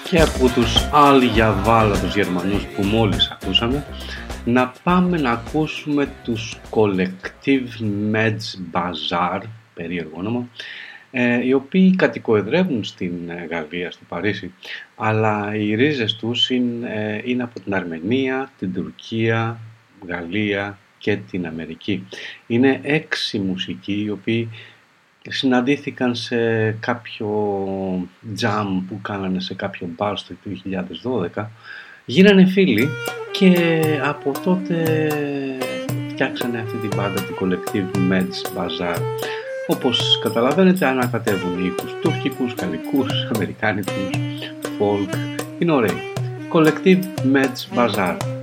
Και από τους Al-Yavala, τους Γερμανούς που μόλις ακούσαμε, να πάμε να ακούσουμε τους Collective Medz Bazaar, περίεργο όνομα, οι οποίοι κατοικοεδρεύουν στην Γαλλία, στο Παρίσι, αλλά οι ρίζες τους είναι από την Αρμενία, την Τουρκία, Γαλλία και την Αμερική. Είναι 6 μουσικοί οι οποίοι συναντήθηκαν σε κάποιο jam που κάνανε σε κάποιο μπαρ στο 2012, γίνανε φίλοι και από τότε φτιάξανε αυτή την μπάντα, την Collective Medz Bazaar. Όπως καταλαβαίνετε, ανακατεύουν ήχους τουρκικούς, γαλλικούς, αμερικάνικους, folk, είναι ωραίοι. Collective Medz Bazaar.